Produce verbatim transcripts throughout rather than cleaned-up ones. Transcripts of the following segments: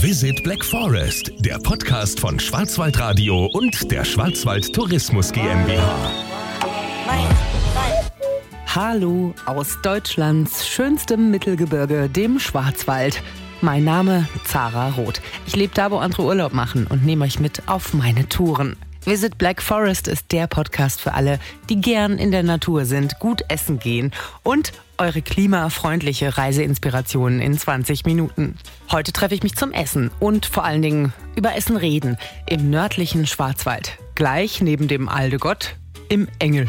Visit Black Forest, der Podcast von Schwarzwaldradio und der Schwarzwald Tourismus GmbH. Hallo aus Deutschlands schönstem Mittelgebirge, dem Schwarzwald. Mein Name Zara Roth. Ich lebe da, wo andere Urlaub machen und nehme euch mit auf meine Touren. Visit Black Forest ist der Podcast für alle, die gern in der Natur sind, gut essen gehen und eure klimafreundliche Reiseinspiration in zwanzig Minuten. Heute treffe ich mich zum Essen und vor allen Dingen über Essen reden im nördlichen Schwarzwald. Gleich neben dem Aldegott im Engel.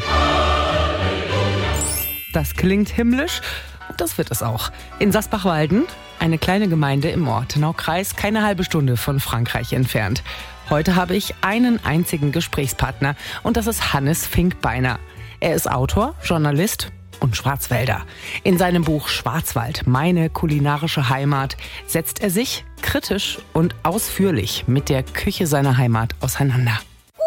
Das klingt himmlisch und das wird es auch. In Sasbachwalden, eine kleine Gemeinde im Ortenaukreis, keine halbe Stunde von Frankreich entfernt. Heute habe ich einen einzigen Gesprächspartner und das ist Hannes Finkbeiner. Er ist Autor, Journalist und Schwarzwälder. In seinem Buch Schwarzwald, meine kulinarische Heimat, setzt er sich kritisch und ausführlich mit der Küche seiner Heimat auseinander.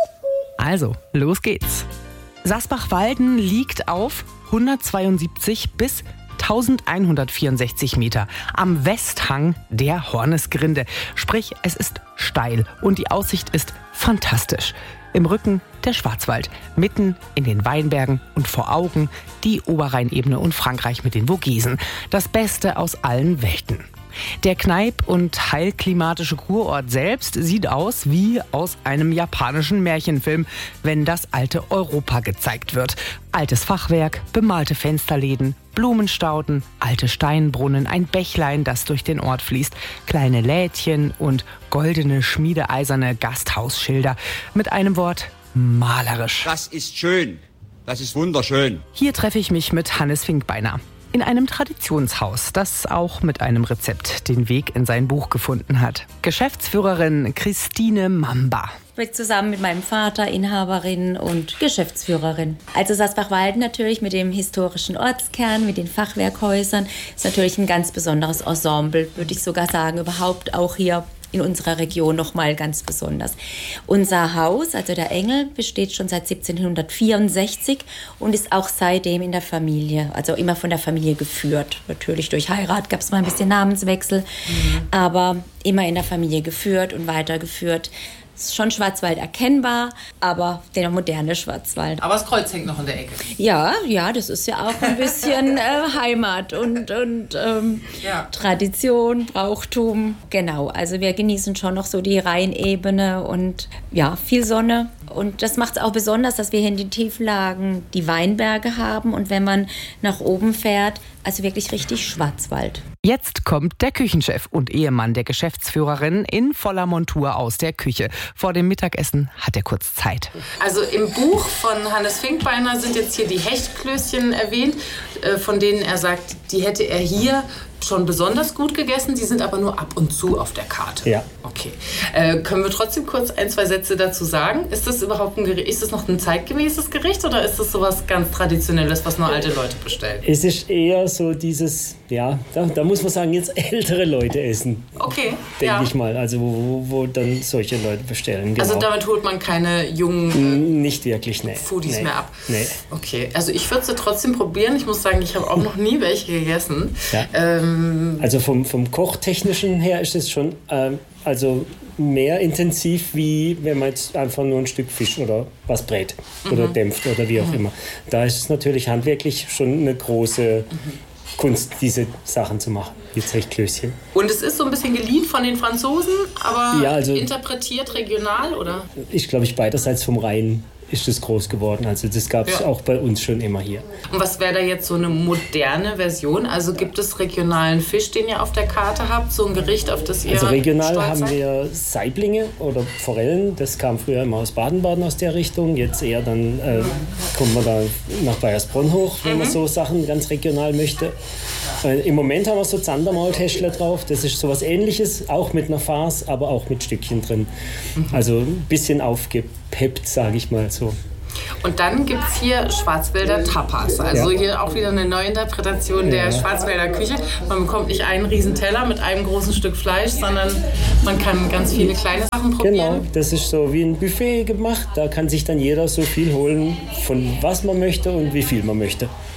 Also, los geht's. Sasbachwalden liegt auf hundertzweiundsiebzig bis elfhundertvierundsechzig Meter am Westhang der Hornesgrinde. Sprich, es ist steil und die Aussicht ist fantastisch. Im Rücken der Schwarzwald, mitten in den Weinbergen und vor Augen die Oberrheinebene und Frankreich mit den Vogesen. Das Beste aus allen Welten. Der Kneip- und heilklimatische Kurort selbst sieht aus wie aus einem japanischen Märchenfilm, wenn das alte Europa gezeigt wird. Altes Fachwerk, bemalte Fensterläden, Blumenstauden, alte Steinbrunnen, ein Bächlein, das durch den Ort fließt, kleine Lädchen und goldene, schmiedeeiserne Gasthausschilder. Mit einem Wort: malerisch. Das ist schön. Das ist wunderschön. Hier treffe ich mich mit Hannes Finkbeiner. In einem Traditionshaus, das auch mit einem Rezept den Weg in sein Buch gefunden hat. Geschäftsführerin Christine Mamba. Ich bin zusammen mit meinem Vater Inhaberin und Geschäftsführerin. Also Sasbachwalden natürlich mit dem historischen Ortskern, mit den Fachwerkhäusern, ist natürlich ein ganz besonderes Ensemble, würde ich sogar sagen, überhaupt auch hier in unserer Region noch mal ganz besonders. Unser Haus, also der Engel, besteht schon seit siebzehnhundertvierundsechzig und ist auch seitdem in der Familie, also immer von der Familie geführt. Natürlich durch Heirat gab es mal ein bisschen Namenswechsel, mhm. aber immer in der Familie geführt und weitergeführt. Ist schon Schwarzwald erkennbar, aber der moderne Schwarzwald. Aber das Kreuz hängt noch in der Ecke. Ja, ja, das ist ja auch ein bisschen äh, Heimat und, und ähm, ja. Tradition, Brauchtum. Genau, also wir genießen schon noch so die Rheinebene und ja, viel Sonne. Und das macht es auch besonders, dass wir hier in den Tieflagen die Weinberge haben und wenn man nach oben fährt, also wirklich richtig Schwarzwald. Jetzt kommt der Küchenchef und Ehemann der Geschäftsführerin in voller Montur aus der Küche. Vor dem Mittagessen hat er kurz Zeit. Also im Buch von Hannes Finkbeiner sind jetzt hier die Hechtklößchen erwähnt, von denen er sagt, die hätte er hier schon besonders gut gegessen, die sind aber nur ab und zu auf der Karte. Ja. Okay. Äh, können wir trotzdem kurz ein, zwei Sätze dazu sagen? Ist das überhaupt ein Gericht, ist das noch ein zeitgemäßes Gericht oder ist das sowas ganz Traditionelles, was nur alte Leute bestellen? Es ist eher so dieses, ja, da, da muss man sagen, jetzt ältere Leute essen. Okay. Denke ja. ich mal, also wo, wo dann solche Leute bestellen. Genau. Also damit holt man keine jungen äh, Nicht wirklich, nee. Foodies nee. mehr ab? Nee. Okay, also ich würde sie trotzdem probieren. Ich muss sagen, ich habe auch noch nie welche gegessen. Ja. Ähm, Also vom, vom Kochtechnischen her ist es schon ähm, also mehr intensiv, wie wenn man jetzt einfach nur ein Stück Fisch oder was brät mhm. oder dämpft oder wie auch mhm. immer. Da ist es natürlich handwerklich schon eine große mhm. Kunst, diese Sachen zu machen, jetzt Hechtklößchen. Und es ist so ein bisschen geliehen von den Franzosen, aber ja, also, interpretiert regional, oder? Ich glaube, ich beiderseits vom Rhein ist das groß geworden. Also das gab es ja. auch bei uns schon immer hier. Und was wäre da jetzt so eine moderne Version? Also gibt es regionalen Fisch, den ihr auf der Karte habt? So ein Gericht, auf das ihr Also regional stolz haben seid? wir Saiblinge oder Forellen. Das kam früher immer aus Baden-Baden aus der Richtung. Jetzt eher dann äh, kommen wir da nach Bayersbronn hoch, wenn mhm. man so Sachen ganz regional möchte. Äh, Im Moment haben wir so Zandermaultäschler drauf. Das ist sowas Ähnliches, auch mit einer Farce, aber auch mit Stückchen drin. Mhm. Also ein bisschen aufgepeppt, sage ich mal so. Und dann gibt es hier Schwarzwälder Tapas. Also ja. hier auch wieder eine Neuinterpretation ja. der Schwarzwälder Küche. Man bekommt nicht einen riesen Teller mit einem großen Stück Fleisch, sondern man kann ganz viele kleine Sachen probieren. Genau, das ist so wie ein Buffet gemacht. Da kann sich dann jeder so viel holen, von was man möchte und wie viel man möchte.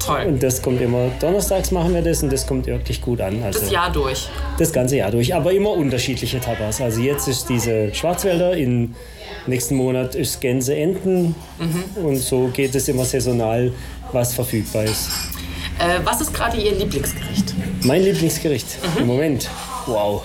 Toll. Und das kommt immer, donnerstags machen wir das und das kommt wirklich gut an. Also das Jahr durch? Das ganze Jahr durch, aber immer unterschiedliche Tapas. Also jetzt ist diese Schwarzwälder, im nächsten Monat ist Gänse, Enten mhm. und so geht es immer saisonal, was verfügbar ist. Äh, was ist gerade Ihr Lieblingsgericht? Mein Lieblingsgericht mhm. im Moment? Wow.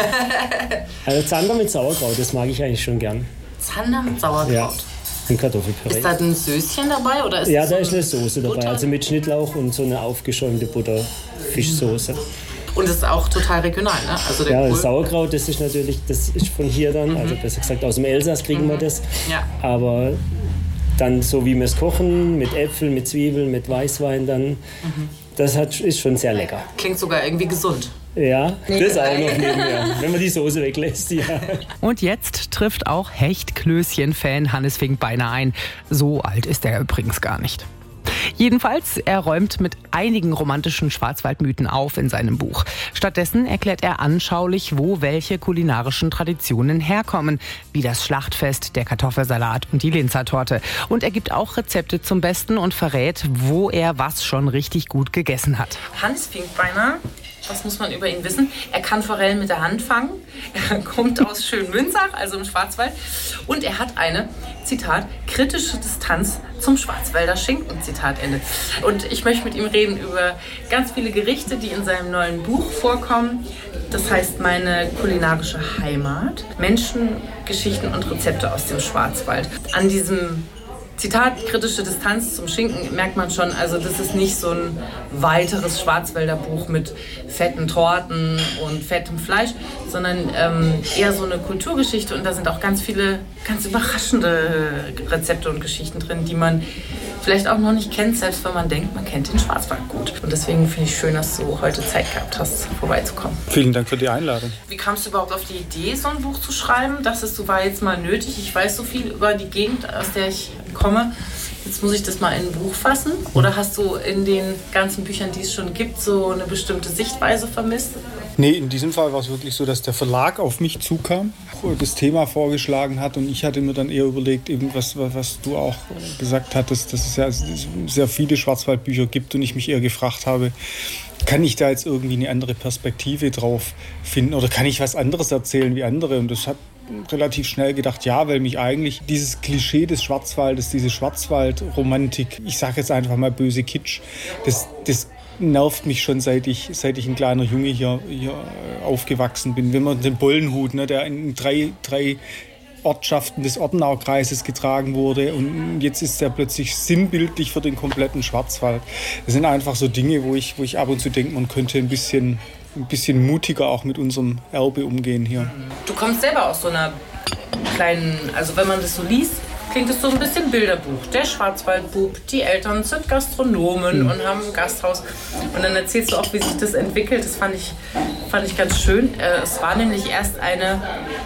Also Zander mit Sauerkraut, das mag ich eigentlich schon gern. Zander mit Sauerkraut? Ja. Und Kartoffelpüree. Ist da ein Söschen dabei? Oder ist ja, so da ist eine Soße dabei, Butter? Also mit Schnittlauch und so eine aufgeschäumte Butter-Fischsoße. Und das ist auch total regional, ne? Also der ja, Kohl. Das Sauerkraut, das ist natürlich, das ist von hier dann, mhm. also besser gesagt aus dem Elsass kriegen mhm. wir das. Ja. Aber dann so wie wir es kochen, mit Äpfeln, mit Zwiebeln, mit Weißwein dann, mhm. das hat, ist schon sehr lecker. Klingt sogar irgendwie gesund. Ja, das auch noch nebenher, wenn man die Soße weglässt, ja. Und jetzt trifft auch Hechtklößchen-Fan Hannes Finkbeiner ein. So alt ist er übrigens gar nicht. Jedenfalls, er räumt mit einigen romantischen Schwarzwaldmythen auf in seinem Buch. Stattdessen erklärt er anschaulich, wo welche kulinarischen Traditionen herkommen, wie das Schlachtfest, der Kartoffelsalat und die Linzertorte. Und er gibt auch Rezepte zum Besten und verrät, wo er was schon richtig gut gegessen hat. Hannes Finkbeiner, was muss man über ihn wissen? Er kann Forellen mit der Hand fangen. Er kommt aus Schönmünzach, also im Schwarzwald. Und er hat eine, Zitat, kritische Distanz zum Schwarzwälder Schinken, Zitat Ende. Und ich möchte mit ihm reden über ganz viele Gerichte, die in seinem neuen Buch vorkommen. Das heißt, meine kulinarische Heimat, Menschen, Geschichten und Rezepte aus dem Schwarzwald. An diesem Zitat, kritische Distanz zum Schinken, merkt man schon, also das ist nicht so ein weiteres Schwarzwälder Buch mit fetten Torten und fettem Fleisch, sondern ähm, eher so eine Kulturgeschichte und da sind auch ganz viele ganz überraschende Rezepte und Geschichten drin, die man vielleicht auch noch nicht kennt, selbst wenn man denkt, man kennt den Schwarzwald gut. Und deswegen finde ich schön, dass du heute Zeit gehabt hast, vorbeizukommen. Vielen Dank für die Einladung. Wie kamst du überhaupt auf die Idee, so ein Buch zu schreiben? Dachtest du, war jetzt mal nötig? Ich weiß so viel über die Gegend, aus der ich komme. Jetzt muss ich das mal in ein Buch fassen? Oder hast du in den ganzen Büchern, die es schon gibt, so eine bestimmte Sichtweise vermisst? Nee, in diesem Fall war es wirklich so, dass der Verlag auf mich zukam, das Thema vorgeschlagen hat und ich hatte mir dann eher überlegt, eben was, was du auch gesagt hattest, dass es ja sehr viele Schwarzwaldbücher gibt und ich mich eher gefragt habe, kann ich da jetzt irgendwie eine andere Perspektive drauf finden oder kann ich was anderes erzählen wie andere? Und das hat relativ schnell gedacht, ja, weil mich eigentlich dieses Klischee des Schwarzwaldes, diese Schwarzwaldromantik, ich sage jetzt einfach mal böse Kitsch, das, das nervt mich schon, seit ich, seit ich ein kleiner Junge hier, hier aufgewachsen bin. Wenn man den Bollenhut, ne, der in drei, drei Ortschaften des Ortenaukreises getragen wurde und jetzt ist der plötzlich sinnbildlich für den kompletten Schwarzwald. Das sind einfach so Dinge, wo ich, wo ich ab und zu denke, man könnte ein bisschen, ein bisschen mutiger auch mit unserem Erbe umgehen hier. Du kommst selber aus so einer kleinen, also wenn man das so liest, klingt es so ein bisschen Bilderbuch. Der Schwarzwaldbub, die Eltern sind Gastronomen mhm. und haben ein Gasthaus. Und dann erzählst du auch, wie sich das entwickelt. Das fand ich, fand ich ganz schön. Es war nämlich erst eine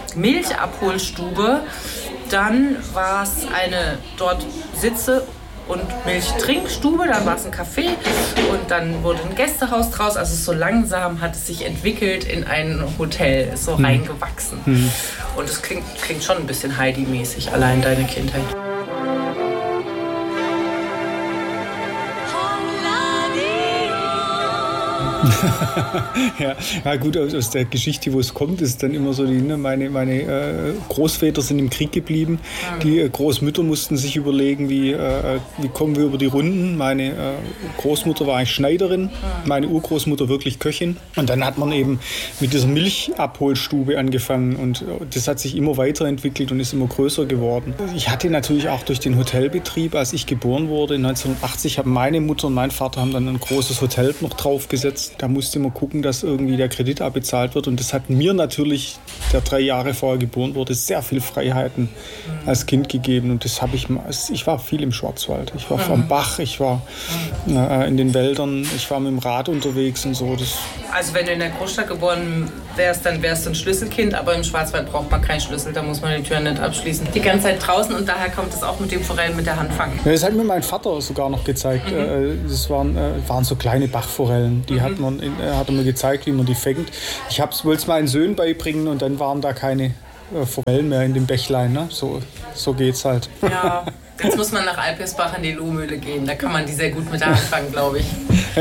Milchabholstube, dann war es eine dort Sitze- und Milchtrinkstube, dann war es ein Café und dann wurde ein Gästehaus draus. Also so langsam hat es sich entwickelt in ein Hotel, ist so mhm. reingewachsen. Mhm. Und es klingt, klingt schon ein bisschen Heidi-mäßig, allein deine Kindheit. ja, ja, gut, aus, aus der Geschichte, wo es kommt, ist dann immer so, die, ne, meine, meine äh, Großväter sind im Krieg geblieben. Mhm. Die äh, Großmütter mussten sich überlegen, wie, äh, wie kommen wir über die Runden. Meine äh, Großmutter war eigentlich Schneiderin, mhm. meine Urgroßmutter wirklich Köchin. Und dann hat man eben mit dieser Milchabholstube angefangen und äh, das hat sich immer weiterentwickelt und ist immer größer geworden. Ich hatte natürlich auch durch den Hotelbetrieb, als ich geboren wurde, neunzehnhundertachtzig, haben meine Mutter und mein Vater haben dann ein großes Hotel noch draufgesetzt. Da musste man gucken, dass irgendwie der Kredit abbezahlt wird. Und das hat mir natürlich, der drei Jahre vorher geboren wurde, sehr viel Freiheiten als Kind gegeben. Und das habe ich, ich war viel im Schwarzwald. Ich war vom Bach, ich war äh, in den Wäldern, ich war mit dem Rad unterwegs und so. Das also wenn du in der Großstadt geboren wärst, dann wärst du ein Schlüsselkind. Aber im Schwarzwald braucht man keinen Schlüssel, da muss man die Tür nicht abschließen. Die ganze Zeit draußen und daher kommt es auch mit dem Forellen mit der Hand fangen. Ja, das hat mir mein Vater sogar noch gezeigt. Mhm. Das waren, waren so kleine Bachforellen, die mhm. hat man, hat er mir gezeigt, wie man die fängt. Ich wollte es meinen Söhnen beibringen und dann waren da keine äh, Forellen mehr in dem Bächlein. Ne? So, so geht's halt. Ja, jetzt muss man nach Alpirsbach in die Lohmühle gehen. Da kann man die sehr gut mit anfangen, glaube ich.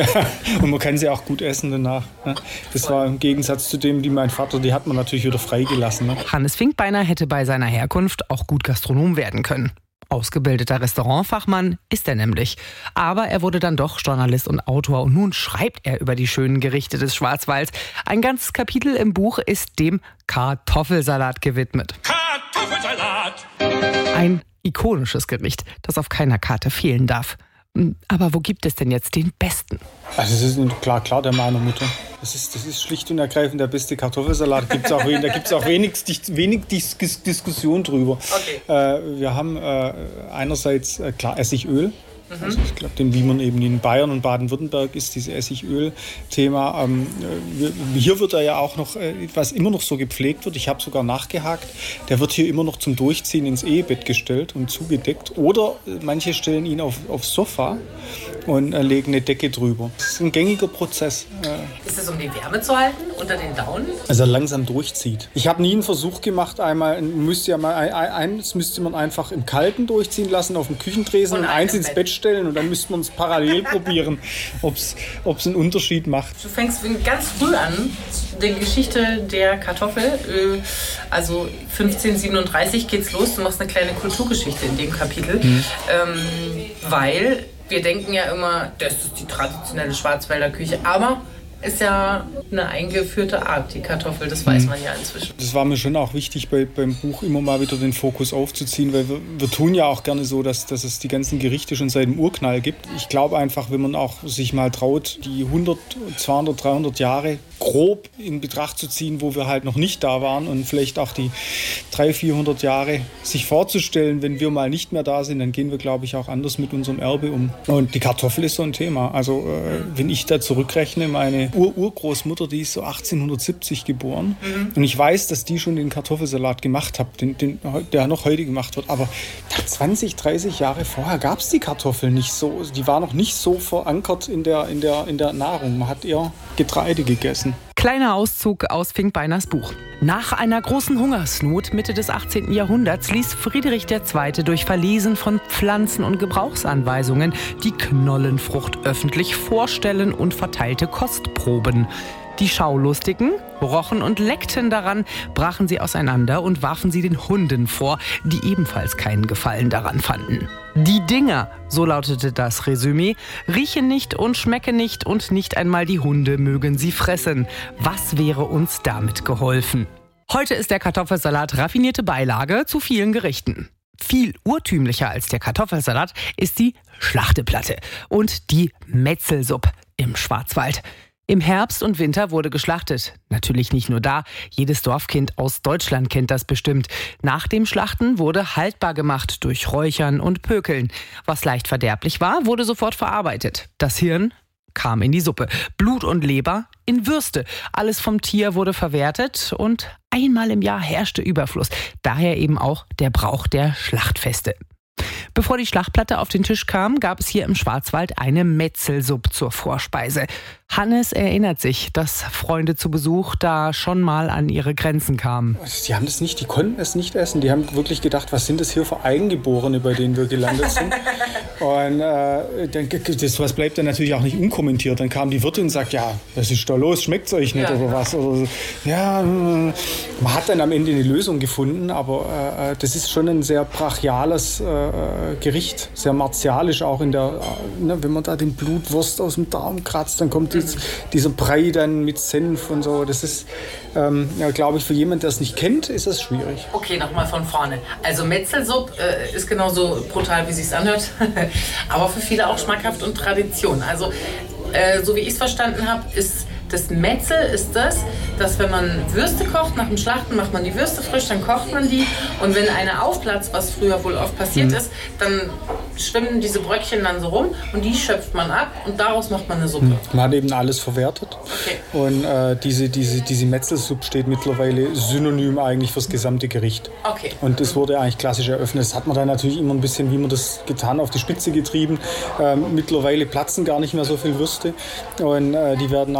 Und man kann sie auch gut essen danach. Ne? Das war im Gegensatz zu dem, die mein Vater, die hat man natürlich wieder freigelassen. Ne? Hannes Finkbeiner hätte bei seiner Herkunft auch gut Gastronom werden können. Ausgebildeter Restaurantfachmann ist er nämlich. Aber er wurde dann doch Journalist und Autor und nun schreibt er über die schönen Gerichte des Schwarzwalds. Ein ganzes Kapitel im Buch ist dem Kartoffelsalat gewidmet. Kartoffelsalat! Ein ikonisches Gericht, das auf keiner Karte fehlen darf. Aber wo gibt es denn jetzt den besten? Also das ist klar, klar der meiner Mutter. Das ist, das ist schlicht und ergreifend der beste Kartoffelsalat. Gibt's auch, da gibt es auch wenig, wenig Dis- Diskussion drüber. Okay. Äh, wir haben äh, einerseits äh, klar Essigöl. Also ich glaube, wie man eben in Bayern und Baden-Württemberg ist, dieses Essigöl-Thema. Ähm, hier wird er ja auch noch, äh, was immer noch so gepflegt wird, ich habe sogar nachgehakt, der wird hier immer noch zum Durchziehen ins Ehebett gestellt und zugedeckt. Oder äh, manche stellen ihn auf, aufs Sofa und äh, legen eine Decke drüber. Das ist ein gängiger Prozess. Äh, Ist es, um die Wärme zu halten unter den Daunen? Also er langsam durchzieht. Ich habe nie einen Versuch gemacht, einmal, müsste ja mal, eins müsste man einfach im Kalten durchziehen lassen, auf dem Küchentresen und, und eins ins Bett, Bett stellen und dann müsste man es parallel probieren, ob es einen Unterschied macht. Du fängst ganz früh an, die Geschichte der Kartoffel, also fünfzehnhundertsiebenunddreißig geht's los, du machst eine kleine Kulturgeschichte in dem Kapitel, hm. ähm, weil wir denken ja immer, das ist die traditionelle Schwarzwälder Küche, aber ist ja eine eingeführte Art, die Kartoffel, das weiß man ja inzwischen. Das war mir schon auch wichtig, bei, beim Buch immer mal wieder den Fokus aufzuziehen, weil wir, wir tun ja auch gerne so, dass, dass es die ganzen Gerichte schon seit dem Urknall gibt. Ich glaube einfach, wenn man auch sich mal traut, die hundert, zweihundert, dreihundert Jahre grob in Betracht zu ziehen, wo wir halt noch nicht da waren und vielleicht auch die dreihundert, vierhundert Jahre sich vorzustellen, wenn wir mal nicht mehr da sind, dann gehen wir, glaube ich, auch anders mit unserem Erbe um. Und die Kartoffel ist so ein Thema. Also äh, wenn ich da zurückrechne, meine Ur-Urgroßmutter, die ist so achtzehnhundertsiebzig geboren. Mhm. Und ich weiß, dass die schon den Kartoffelsalat gemacht hat, den, den, der noch heute gemacht wird. Aber zwanzig, dreißig Jahre vorher gab es die Kartoffel nicht so. Die war noch nicht so verankert in der, in der, in der Nahrung. Man hat eher Getreide gegessen. Kleiner Auszug aus Finkbeiners Buch. Nach einer großen Hungersnot Mitte des achtzehnten Jahrhunderts ließ Friedrich der Zweite durch Verlesen von Pflanzen- und Gebrauchsanweisungen die Knollenfrucht öffentlich vorstellen und verteilte Kostproben. Die Schaulustigen rochen und leckten daran, brachen sie auseinander und warfen sie den Hunden vor, die ebenfalls keinen Gefallen daran fanden. Die Dinger, so lautete das Resümee, riechen nicht und schmecken nicht und nicht einmal die Hunde mögen sie fressen. Was wäre uns damit geholfen? Heute ist der Kartoffelsalat raffinierte Beilage zu vielen Gerichten. Viel urtümlicher als der Kartoffelsalat ist die Schlachteplatte und die Metzelsuppe im Schwarzwald. Im Herbst und Winter wurde geschlachtet. Natürlich nicht nur da. Jedes Dorfkind aus Deutschland kennt das bestimmt. Nach dem Schlachten wurde haltbar gemacht durch Räuchern und Pökeln. Was leicht verderblich war, wurde sofort verarbeitet. Das Hirn kam in die Suppe. Blut und Leber in Würste. Alles vom Tier wurde verwertet und einmal im Jahr herrschte Überfluss. Daher eben auch der Brauch der Schlachtfeste. Bevor die Schlachtplatte auf den Tisch kam, gab es hier im Schwarzwald eine Metzelsuppe zur Vorspeise. Hannes erinnert sich, dass Freunde zu Besuch da schon mal an ihre Grenzen kamen. Die haben das nicht, die konnten es nicht essen. Die haben wirklich gedacht, was sind das hier für Eingeborene, bei denen wir gelandet sind. Und äh, dann, das was bleibt dann natürlich auch nicht unkommentiert. Dann kam die Wirtin und sagt, ja, was ist da los, schmeckt es euch nicht ja. oder was? Oder, ja, man hat dann am Ende eine Lösung gefunden, aber äh, das ist schon ein sehr brachiales äh, Gericht, sehr martialisch auch in der, äh, ne, wenn man da den Blutwurst aus dem Darm kratzt, dann kommt dies, dieser Brei dann mit Senf und so. Das ist, ähm, ja, glaube ich, für jemanden, der es nicht kennt, ist das schwierig. Okay, nochmal von vorne. Also Metzelsuppe äh, ist genauso brutal, wie es sich anhört, aber für viele auch schmackhaft und Tradition. Also äh, so wie ich es verstanden habe, ist das Metzel ist das, dass wenn man Würste kocht, nach dem Schlachten macht man die Würste frisch, dann kocht man die und wenn eine aufplatzt, was früher wohl oft passiert mhm. ist, dann schwimmen diese Bröckchen dann so rum und die schöpft man ab und daraus macht man eine Suppe. Mhm. Man hat eben alles verwertet okay. und äh, diese, diese, diese Metzelsuppe steht mittlerweile synonym eigentlich fürs gesamte Gericht. Okay. Und das wurde eigentlich klassisch eröffnet. Das hat man dann natürlich immer ein bisschen, wie man das getan, auf die Spitze getrieben. Ähm, mittlerweile platzen gar nicht mehr so viel Würste und äh, die werden auch äh,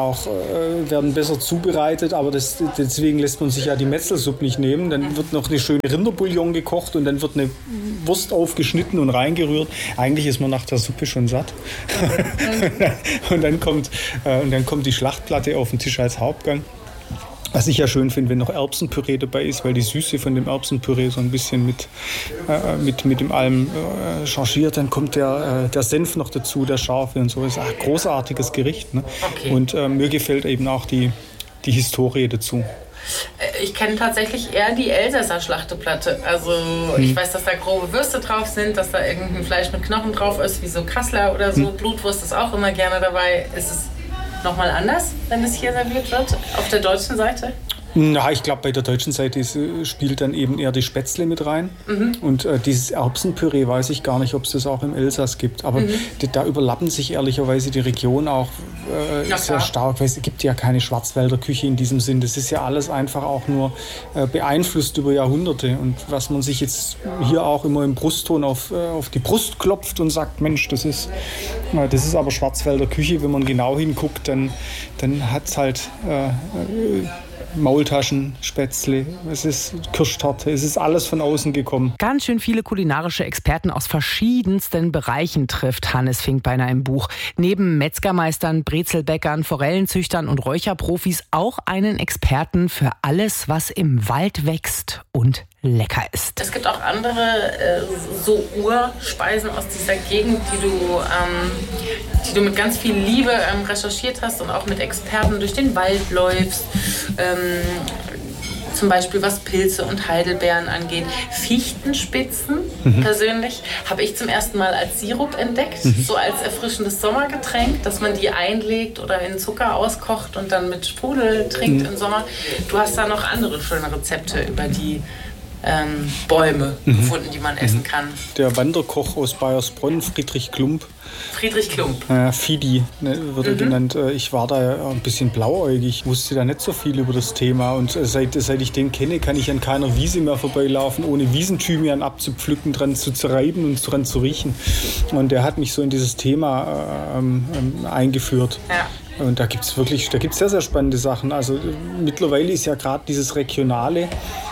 äh, werden besser zubereitet, aber das, deswegen lässt man sich ja die Metzelsuppe nicht nehmen. Dann wird noch eine schöne Rinderbouillon gekocht und dann wird eine Wurst aufgeschnitten und reingerührt. Eigentlich ist man nach der Suppe schon satt. und, dann kommt, äh, und dann kommt die Schlachtplatte auf den Tisch als Hauptgang. Was ich ja schön finde, wenn noch Erbsenpüree dabei ist, weil die Süße von dem Erbsenpüree so ein bisschen mit, äh, mit, mit dem allem äh, changiert. Dann kommt der, äh, der Senf noch dazu, der scharfe und so. Das ist ein großartiges Gericht. Ne? Okay. Und äh, mir gefällt eben auch die, die Historie dazu. Ich kenne tatsächlich eher die Elsässer Schlachteplatte. Also hm. ich weiß, dass da grobe Würste drauf sind, dass da irgendein Fleisch mit Knochen drauf ist, wie so Kassler oder so. Hm. Blutwurst ist auch immer gerne dabei. Ist es nochmal anders, wenn es hier serviert wird, auf der deutschen Seite? Na, ich glaube, bei der deutschen Seite ist, spielt dann eben eher die Spätzle mit rein. Mhm. Und äh, dieses Erbsenpüree weiß ich gar nicht, ob es das auch im Elsass gibt. Aber mhm. da, da überlappen sich ehrlicherweise die Regionen auch äh, ja, sehr stark. Weil es gibt ja keine Schwarzwälder Küche in diesem Sinn. Das ist ja alles einfach auch nur äh, beeinflusst über Jahrhunderte. Und was man sich jetzt hier auch immer im Brustton auf, äh, auf die Brust klopft und sagt, Mensch, das ist, äh, das ist aber Schwarzwälder Küche. Wenn man genau hinguckt, dann, dann hat es halt äh, äh, Maultaschen, Spätzle, es ist Kirschtorte, es ist alles von außen gekommen. Ganz schön viele kulinarische Experten aus verschiedensten Bereichen trifft Hannes Finkbeiner im Buch. Neben Metzgermeistern, Brezelbäckern, Forellenzüchtern und Räucherprofis auch einen Experten für alles, was im Wald wächst und lecker ist. Es gibt auch andere äh, so Urspeisen aus dieser Gegend, die du, ähm, die du mit ganz viel Liebe ähm, recherchiert hast und auch mit Experten durch den Wald läufst. Ähm, zum Beispiel was Pilze und Heidelbeeren angeht. Fichtenspitzen mhm. persönlich habe ich zum ersten Mal als Sirup entdeckt, mhm. so als erfrischendes Sommergetränk, dass man die einlegt oder in Zucker auskocht und dann mit Sprudel trinkt mhm. im Sommer. Du hast da noch andere schöne Rezepte über die Ähm, Bäume mhm. gefunden, die man essen kann. Der Wanderkoch aus Baiersbronn, Friedrich Klump. Friedrich Klump. Äh, Fidi ne, wird er mhm. genannt. Ich war da ein bisschen blauäugig, wusste da nicht so viel über das Thema. Und seit, seit ich den kenne, kann ich an keiner Wiese mehr vorbeilaufen, ohne Wiesenthymian abzupflücken, dran zu zerreiben und dran zu riechen. Und der hat mich so in dieses Thema ähm, ähm, eingeführt. Ja. Und da gibt es wirklich, da gibt's sehr, sehr spannende Sachen. Also mittlerweile ist ja gerade dieses Regionale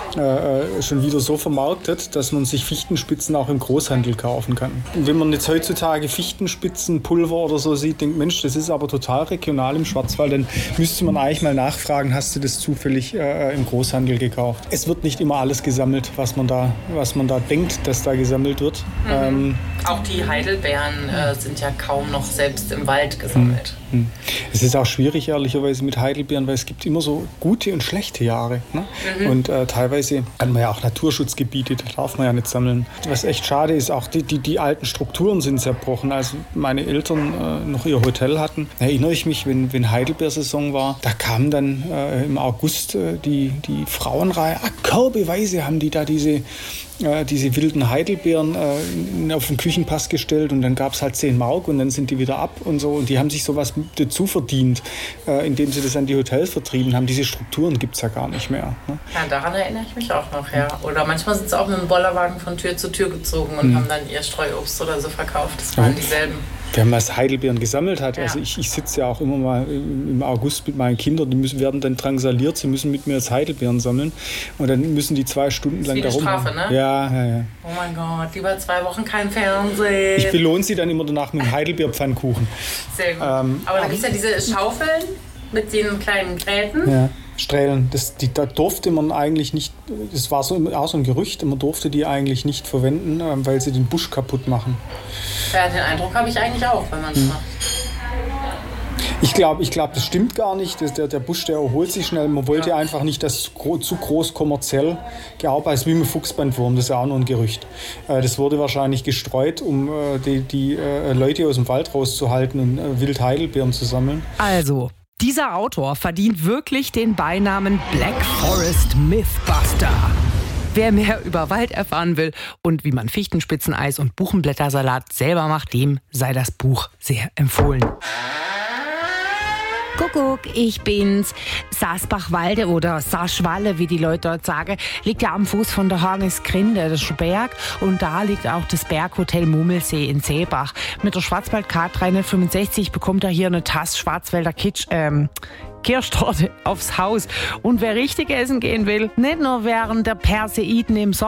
äh, schon wieder so vermarktet, dass man sich Fichtenspitzen auch im Großhandel kaufen kann. Und wenn man jetzt heutzutage Fichtenspitzenpulver oder so sieht, denkt, Mensch, das ist aber total regional im Schwarzwald, dann müsste man eigentlich mal nachfragen, hast du das zufällig äh, im Großhandel gekauft? Es wird nicht immer alles gesammelt, was man da, was man da denkt, dass da gesammelt wird. Mhm. Ähm, auch die Heidelbeeren äh, sind ja kaum noch selbst im Wald gesammelt. Mhm. Es ist auch schwierig, ehrlicherweise, mit Heidelbeeren, weil es gibt immer so gute und schlechte Jahre. Ne? Mhm. Und äh, teilweise hat man ja auch Naturschutzgebiete, da darf man ja nicht sammeln. Was echt schade ist, auch die, die, die alten Strukturen sind zerbrochen. Als meine Eltern äh, noch ihr Hotel hatten, erinnere ich mich, wenn, wenn Heidelbeersaison war, da kamen dann äh, im August äh, die, die Frauenreihe, ah, körbeweise haben die da diese Äh, diese wilden Heidelbeeren äh, auf den Küchenpass gestellt und dann gab es halt zehn Mark und dann sind die wieder ab und so und die haben sich sowas dazu verdient, äh, indem sie das an die Hotels vertrieben haben. Diese Strukturen gibt es ja gar nicht mehr. Ne? Ja, daran erinnere ich mich auch noch, ja. Oder manchmal sind sie auch mit dem Bollerwagen von Tür zu Tür gezogen und mhm. haben dann ihr Streuobst oder so verkauft. Das waren mhm. dieselben. Wenn man Heidelbeeren gesammelt hat, ja. also ich, ich sitze ja auch immer mal im August mit meinen Kindern, die müssen, werden dann drangsaliert, sie müssen mit mir jetzt Heidelbeeren sammeln und dann müssen die zwei Stunden lang da rum. Das ist wie eine Strafe, ne? Ja, ja, ja. Oh mein Gott, lieber zwei Wochen kein Fernsehen. Ich belohne sie dann immer danach mit einem Heidelbeerpfannkuchen. Sehr gut. Ähm, Aber da gibt es ja diese Schaufeln mit den kleinen Gräten. Ja. Strählen, das, die, da durfte man eigentlich nicht, das war so, auch so ein Gerücht, man durfte die eigentlich nicht verwenden, weil sie den Busch kaputt machen. Ja, den Eindruck habe ich eigentlich auch, wenn man es hm. macht. Ich glaube, ich glaub, das stimmt gar nicht. Der, der Busch, der erholt sich schnell. Man wollte ja. einfach nicht, dass es zu groß kommerziell gearbeitet ist, wie mit Fuchsbandwurm. Das ist ja auch nur ein Gerücht. Das wurde wahrscheinlich gestreut, um die, die Leute aus dem Wald rauszuhalten und wild Heidelbeeren zu sammeln. Also, dieser Autor verdient wirklich den Beinamen Black Forest Mythbuster. Wer mehr über Wald erfahren will und wie man Fichtenspitzeneis und Buchenblättersalat selber macht, dem sei das Buch sehr empfohlen. Kuckuck, ich bin's. Sasbachwalde oder Saschwalle, wie die Leute dort sagen, liegt ja am Fuß von der Hagesgrinde, das ist ein Berg. Und da liegt auch das Berghotel Mummelsee in Seebach. Mit der Schwarzwald-Card dreihundertfünfundsechzig bekommt er hier eine Tasse Schwarzwälder Kitsch, ähm, Kirschtorte aufs Haus. Und wer richtig essen gehen will, nicht nur während der Perseiden im Sommer,